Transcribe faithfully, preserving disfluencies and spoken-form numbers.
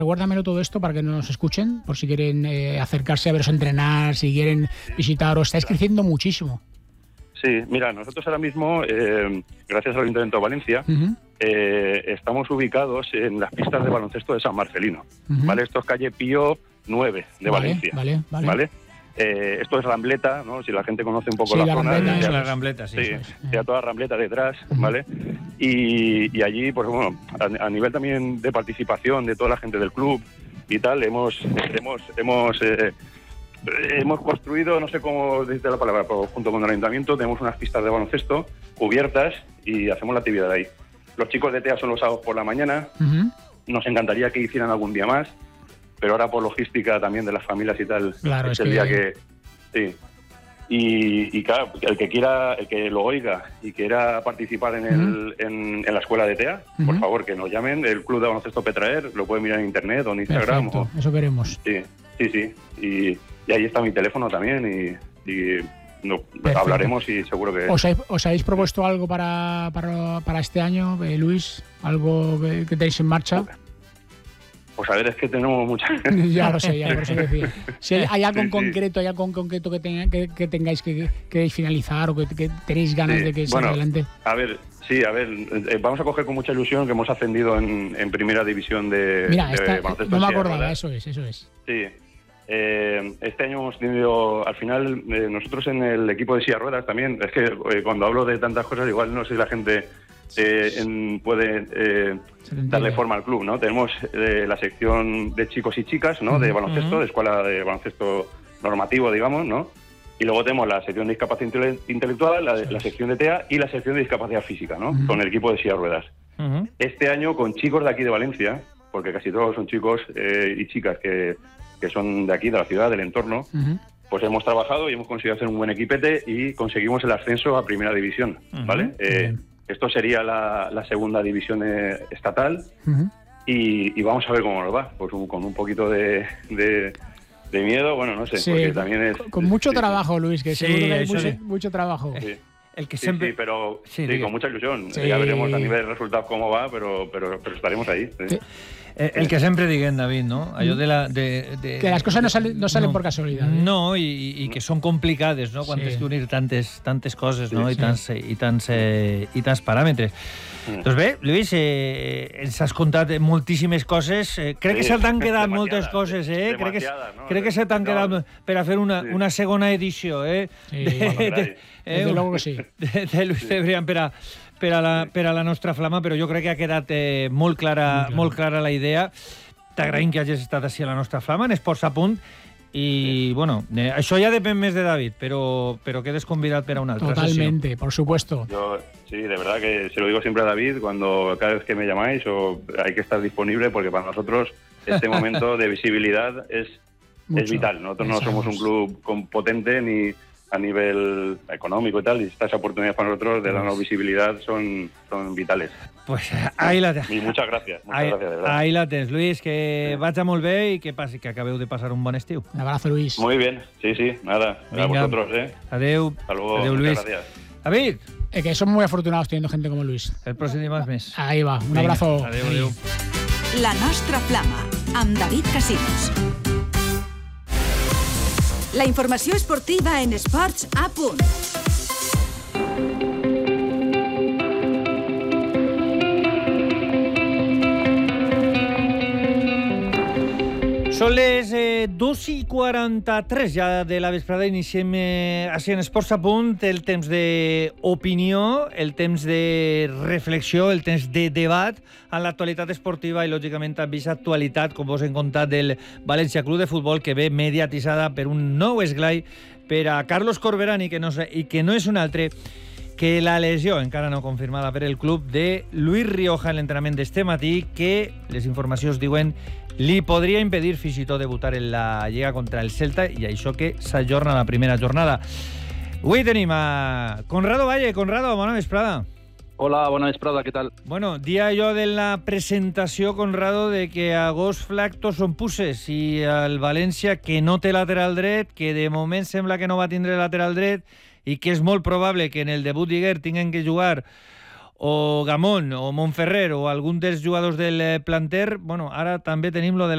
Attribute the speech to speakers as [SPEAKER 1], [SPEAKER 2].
[SPEAKER 1] Recuérdamelo todo esto para que nos escuchen, por si quieren eh, acercarse a veros entrenar, si quieren visitaros. Estáis creciendo muchísimo.
[SPEAKER 2] Sí, mira, nosotros ahora mismo, eh, gracias al Ayuntamiento de Valencia, uh-huh. eh, estamos ubicados en las pistas de baloncesto de San Marcelino. Uh-huh. ¿Vale? Esto es calle Pío nueve de
[SPEAKER 1] vale,
[SPEAKER 2] Valencia.
[SPEAKER 1] Vale, vale.
[SPEAKER 2] ¿Vale? Eh, esto es Rambleta, ¿no? Si la gente conoce un poco
[SPEAKER 1] sí,
[SPEAKER 2] la,
[SPEAKER 1] la
[SPEAKER 2] zona.
[SPEAKER 1] Rambleta,
[SPEAKER 2] ya,
[SPEAKER 3] la Rambleta, sí.
[SPEAKER 2] Sí, ya toda Rambleta detrás, uh-huh. ¿vale? Y, y allí, pues bueno, a, a nivel también de participación de toda la gente del club y tal, hemos hemos hemos eh, hemos construido, no sé cómo decirte la palabra, pero junto con el ayuntamiento tenemos unas pistas de baloncesto cubiertas y hacemos la actividad ahí. Los chicos de TEA son los sábados por la mañana. Uh-huh. Nos encantaría que hicieran algún día más, pero ahora por logística también de las familias y tal,
[SPEAKER 1] claro,
[SPEAKER 2] es,
[SPEAKER 1] es
[SPEAKER 2] el
[SPEAKER 1] que...
[SPEAKER 2] día que... Sí. Y, y claro, el que quiera, el que lo oiga y quiera participar en, el, uh-huh. en, en la escuela de TEA, uh-huh. por favor, que nos llamen. El Club de Baloncesto Petraer, lo pueden mirar en internet o en Instagram.
[SPEAKER 1] Perfecto,
[SPEAKER 2] o...
[SPEAKER 1] eso queremos.
[SPEAKER 2] Sí, sí, sí. Y, y ahí está mi teléfono también y, y no, hablaremos y seguro que...
[SPEAKER 1] ¿Os, hay, ¿Os habéis propuesto algo para, para, para este año, eh, Luis? ¿Algo que, que tenéis en marcha?
[SPEAKER 2] Pues a ver, es que tenemos muchas...
[SPEAKER 1] Ya lo sé, ya por eso decía. Si hay, hay algo
[SPEAKER 2] sí,
[SPEAKER 1] en concreto, hay algo en concreto que, tenga, que, que tengáis que, que queréis finalizar o que, que tenéis ganas sí. de que
[SPEAKER 2] bueno,
[SPEAKER 1] salga adelante.
[SPEAKER 2] A ver, sí, a ver, eh, vamos a coger con mucha ilusión que hemos ascendido en, en primera división de,
[SPEAKER 1] Mira,
[SPEAKER 2] de
[SPEAKER 1] esta,
[SPEAKER 2] baloncesto.
[SPEAKER 1] No me acordaba, eso es, eso es.
[SPEAKER 2] Sí. Eh, este año hemos tenido, al final, eh, nosotros en el equipo de silla de ruedas también, es que eh, cuando hablo de tantas cosas, igual no sé si la gente eh, en, puede eh, darle forma al club, ¿no? Tenemos eh, la sección de chicos y chicas, ¿no? De baloncesto, uh-huh. de escuela de baloncesto normativo, digamos, ¿no? Y luego tenemos la sección de discapacidad intele- intelectual, la, la sección de TEA y la sección de discapacidad física, ¿no? Uh-huh. Con el equipo de silla de ruedas. Uh-huh. Este año con chicos de aquí de Valencia, porque casi todos son chicos eh, y chicas que... que son de aquí, de la ciudad, del entorno, uh-huh. pues hemos trabajado y hemos conseguido hacer un buen equipete y conseguimos el ascenso a Primera División, uh-huh. ¿vale? Eh, esto sería la, la segunda división eh, estatal uh-huh. y, y vamos a ver cómo nos va, pues un, con un poquito de, de, de miedo, bueno, no sé,
[SPEAKER 1] sí,
[SPEAKER 2] porque también es...
[SPEAKER 1] Con mucho
[SPEAKER 2] sí,
[SPEAKER 1] trabajo, Luis, que
[SPEAKER 3] sí,
[SPEAKER 1] seguro que hay mucho,
[SPEAKER 3] sí.
[SPEAKER 1] mucho trabajo.
[SPEAKER 2] Sí.
[SPEAKER 3] El que
[SPEAKER 2] sí,
[SPEAKER 3] siempre...
[SPEAKER 2] sí, pero
[SPEAKER 3] sí,
[SPEAKER 2] sí, con mucha ilusión.
[SPEAKER 1] Sí.
[SPEAKER 2] Ya veremos a nivel de resultados cómo va, pero, pero, pero estaremos ahí. Sí.
[SPEAKER 1] Sí.
[SPEAKER 3] Eh, el que sempre diguem, David, no? Allò de la... De, de,
[SPEAKER 1] que les coses no salen, no salen
[SPEAKER 3] no,
[SPEAKER 1] por casualitat. Eh?
[SPEAKER 3] No, i, i que són complicades, no? Quan sí. tens que unir tantes, tantes coses, no? Sí, I, tants, sí. i, tants, eh, i tants paràmetres. Mm. Doncs bé, Lluís, eh, ens has contat moltíssimes coses. Eh, crec sí, que se t'han quedat moltes coses, eh? Crec que, no? crec que se t'han no. quedat per a fer una, sí. una segona edició, eh?
[SPEAKER 1] Sí,
[SPEAKER 3] de,
[SPEAKER 1] bueno,
[SPEAKER 3] de, eh,
[SPEAKER 1] Desde luego que sí.
[SPEAKER 3] De, de Luis sí. Cebrián per a, per, a la, per a la nostra flama, però jo crec que ha quedat eh, molt, clara, molt, molt clara la idea. T'agraïm que hagis estat així a la nostra flama, en Esports a Punt, i, sí. bueno, eh, això ja depèn més de David, però, però quedes convidat per a una altra
[SPEAKER 1] Totalmente,
[SPEAKER 3] sessió.
[SPEAKER 1] por supuesto.
[SPEAKER 2] Yo, sí, de verdad que se lo digo siempre a David, cuando cada vez que me llamáis, o hay que estar disponible, porque para nosotros este momento de visibilidad es, es vital. Nosotros no somos un club con potente ni a nivel económico y tal, y estas oportunidades para nosotros de darnos visibilidad son, son vitales.
[SPEAKER 3] Pues ahí la tens.
[SPEAKER 2] Y muchas gracias, muchas
[SPEAKER 3] ahí,
[SPEAKER 2] gracias, de verdad.
[SPEAKER 3] Ahí la tens, Luis, que sí. vagi molt bé i que, passi, que acabeu de passar un bon estiu.
[SPEAKER 1] Un abrazo, Luis.
[SPEAKER 2] Muy bien, sí, sí, nada, Venga. A vosotros, ¿eh?
[SPEAKER 3] Adeu.
[SPEAKER 2] Hasta luego,
[SPEAKER 3] Adeu, Luis.
[SPEAKER 2] Gracias.
[SPEAKER 3] David.
[SPEAKER 1] Eh, que somos muy afortunados teniendo gente como Luis.
[SPEAKER 3] El próximo mes.
[SPEAKER 1] Ahí va, un
[SPEAKER 3] Venga.
[SPEAKER 1] abrazo.
[SPEAKER 3] Adeu, adeu.
[SPEAKER 4] La nostra flama, amb David Casinos. La informació esportiva en Esports a Punt.
[SPEAKER 3] Són les eh, dos i quaranta-tres ja de la vesprada. Iniciem eh, així en Esports a Punt el temps d'opinió, el temps de reflexió, el temps de debat en l'actualitat esportiva i, lògicament, també aquesta actualitat, com vos hem contat, del València Club de Futbol, que ve mediatitzada per un nou esglai per a Carlos Corberán i que no, i que no és un altre que la lesió, encara no confirmada per el club, de Luis Rioja en l'entrenament d'este matí, que les informacions diuen li podria impedir fins i tot debutar en la Lliga contra el Celta, i això que s'ajorna la primera jornada. Avui tenim a Conrado Valle. Conrado, bona vesprada.
[SPEAKER 5] Hola, bona vesprada, què tal?
[SPEAKER 3] Bueno, dia jo de la presentació, Conrado, de que a gos flactos són puces, i el València, que no té lateral dret, que de moment sembla que no va tindre lateral dret, i que és molt probable que en el debut d'Iguer tinguin que jugar o Gamón o Montferrer o algun dels jugadors del planter. Bueno, ara també tenim lo de